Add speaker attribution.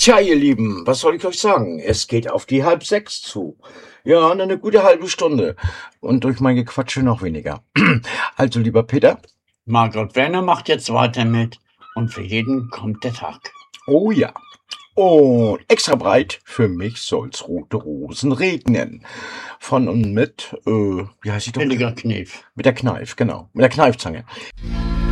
Speaker 1: Tja, ihr Lieben, was soll ich euch sagen? Es geht auf die 5:30 zu. Ja, eine gute halbe Stunde. Und durch mein Gequatsche noch weniger. Also, lieber Peter.
Speaker 2: Margot Werner macht jetzt weiter mit und für jeden kommt der Tag.
Speaker 1: Oh ja. Und extra breit, für mich soll's rote Rosen regnen. Von und mit, wie heißt die doch?
Speaker 2: Billiger Knief.
Speaker 1: Mit der Kneif, genau. Mit der Kneifzange.